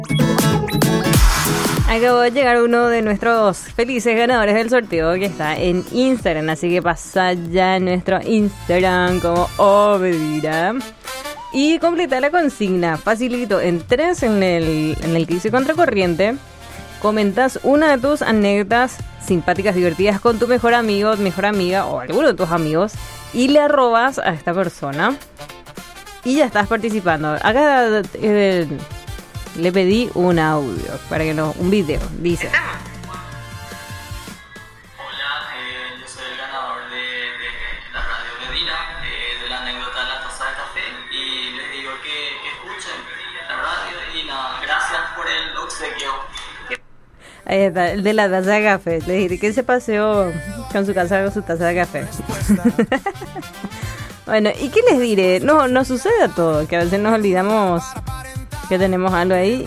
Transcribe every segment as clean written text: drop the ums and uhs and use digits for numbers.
Acabó de llegar uno de nuestros felices ganadores del sorteo que está en Instagram, así que pasa ya en nuestro Instagram como Obedira y completa la consigna. Facilito, entres en el que dice Contracorriente, comentas una de tus anécdotas simpáticas, divertidas con tu mejor amigo, mejor amiga o alguno de tus amigos y le arrobas a esta persona y ya estás participando. Acá le pedí un audio para que no, un video, dice. Hola, yo soy el ganador de la radio Obedira, de la anécdota de la taza de café, y les digo que escuchen la radio y nada, gracias por el obsequio. Ahí está, el de la taza de café. Le dije que se paseó con su taza de café. Bueno, ¿y qué les diré? No, nos sucede a todo, que a veces nos olvidamos que tenemos algo ahí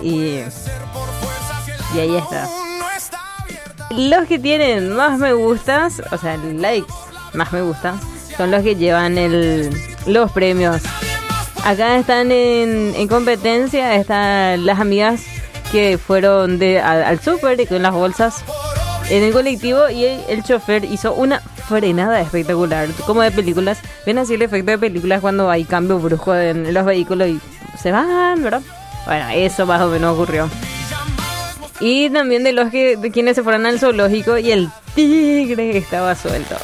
y ahí está. Los que tienen más me gustas, o sea, likes más me gustas, son los que llevan los premios. Acá están en competencia, están las amigas que fueron al súper con las bolsas en el colectivo y el chofer hizo una frenada espectacular, como de películas. Ven así el efecto de películas cuando hay cambio brusco en los vehículos y se van, ¿verdad? Bueno, eso más o menos ocurrió. Y también de quienes se fueron al zoológico y el tigre estaba suelto.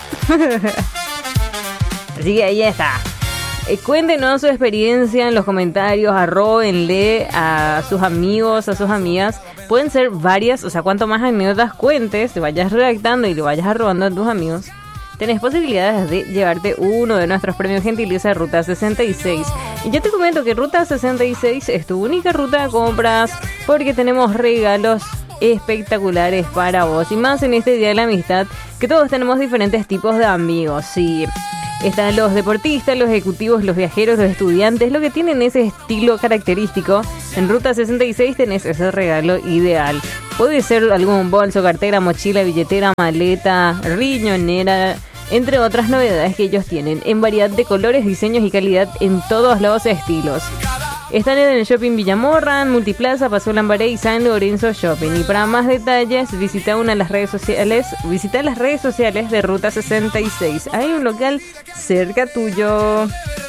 Así que ahí está. Cuéntenos su experiencia en los comentarios, arróbenle a sus amigos, a sus amigas. Pueden ser varias, o sea, cuanto más anécdotas cuentes, te vayas redactando y lo vayas arrobando a tus amigos, tenés posibilidades de llevarte uno de nuestros premios gentiles a Ruta 66. Y yo te comento que Ruta 66 es tu única ruta de compras porque tenemos regalos espectaculares para vos. Y más en este Día de la Amistad, que todos tenemos diferentes tipos de amigos. Sí, están los deportistas, los ejecutivos, los viajeros, los estudiantes, lo que tienen ese estilo característico. En Ruta 66 tenés ese regalo ideal. Puede ser algún bolso, cartera, mochila, billetera, maleta, riñonera, entre otras novedades que ellos tienen, en variedad de colores, diseños y calidad en todos los estilos. Están en el Shopping Villamorra, Multiplaza, Paseo Lambaré y San Lorenzo Shopping. Y para más detalles, visita las redes sociales de Ruta 66. Hay un local cerca tuyo.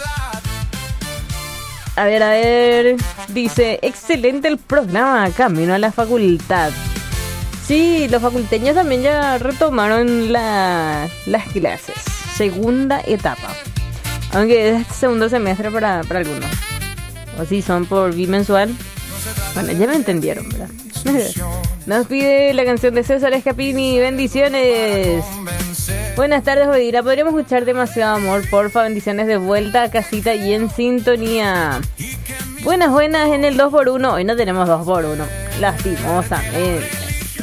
A ver, dice, excelente el programa, camino a la facultad. Sí, los faculteños también ya retomaron las clases. Segunda etapa. Aunque es segundo semestre para algunos. O si son por bimensual. Bueno, ya me entendieron, ¿verdad? Nos pide la canción de César Escapini. Bendiciones. Buenas tardes, Obedira. Podríamos escuchar Demasiado Amor, porfa. Bendiciones de vuelta a casita y en sintonía. Buenas en el 2x1. Hoy no tenemos 2x1. Lastimosamente.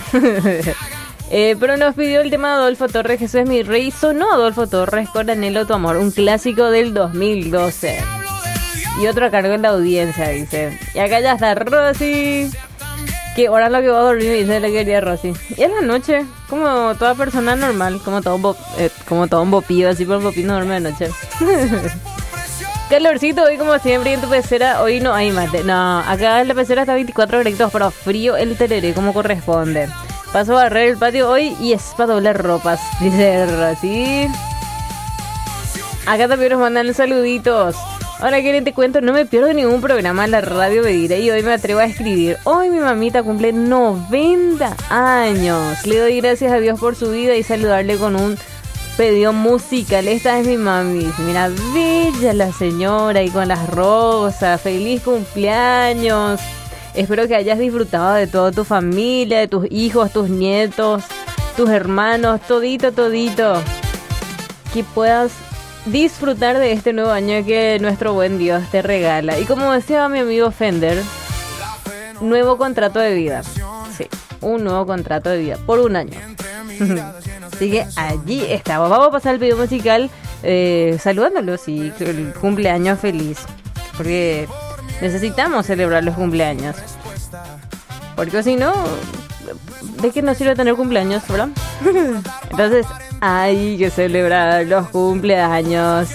Pero nos pidió el tema de Adolfo Torres, Jesús es mi rey. Sonó Adolfo Torres con Anhelo tu amor, un clásico del 2012. Y otro a cargo en la audiencia, dice. Y acá ya está Rosy, que ahora lo que va a dormir, dice la querida Rosy. Y en la noche, como toda persona normal, como todo un bopío, así, por bopío no duerme de noche. Calorcito hoy como siempre, y en tu pecera hoy no hay mate. No, acá en la pecera está 24 grados, pero frío el tereré como corresponde. Paso a barrer el patio hoy y es para doblar ropas, dice Rosy. Acá también nos mandan saluditos. Ahora que te cuento, no me pierdo ningún programa en la radio Obedira y hoy me atrevo a escribir. Hoy mi mamita cumple 90 años. Le doy gracias a Dios por su vida y saludarle con un pedido musical. Esta es mi mami. Mira, bella la señora y con las rosas. Feliz cumpleaños. Espero que hayas disfrutado de toda tu familia, de tus hijos, tus nietos, tus hermanos, todito. Que puedas disfrutar de este nuevo año que nuestro buen Dios te regala. Y como decía mi amigo Fender, nuevo contrato de vida. Sí, un nuevo contrato de vida por un año. Así que allí estamos. Vamos a pasar el video musical saludándolos y el cumpleaños feliz. Porque necesitamos celebrar los cumpleaños. Porque si no, ¿de qué nos sirve tener cumpleaños, verdad? Entonces hay que celebrar los cumpleaños.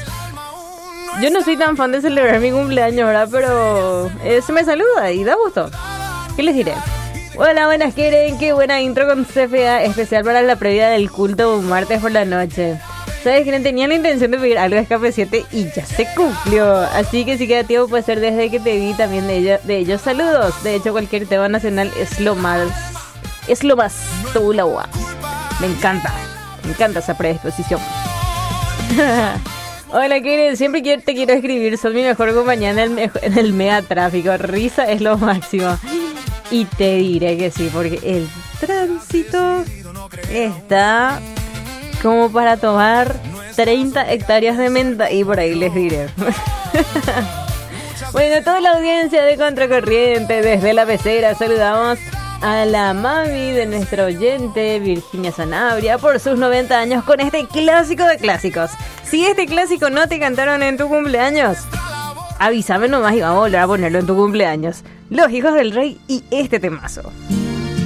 Yo no soy tan fan de celebrar mi cumpleaños, ¿verdad? Pero se me saluda y da gusto. ¿Qué les diré? Hola, buenas, quieren. Qué buena intro con CFA, especial para la previa del culto un martes por la noche. Sabes que no tenía la intención de pedir algo de Escape 7 y ya se cumplió. Así que si queda tiempo puede ser desde que te vi también de ellos. Saludos. De hecho, cualquier tema nacional es lo más tulawa. Me encanta esa predisposición. Hola, Keren, siempre te quiero escribir. Son mi mejor compañía en el mega tráfico. Risa es lo máximo. Y te diré que sí, porque el tránsito está como para tomar 30 hectáreas de menta y por ahí les diré. Bueno, toda la audiencia de Contracorriente desde la pecera, saludamos a la mami de nuestro oyente Virginia Sanabria por sus 90 años con este clásico de clásicos. Si este clásico no te cantaron en tu cumpleaños, avísame nomás y vamos a volver a ponerlo en tu cumpleaños. Los Hijos del Rey y este temazo.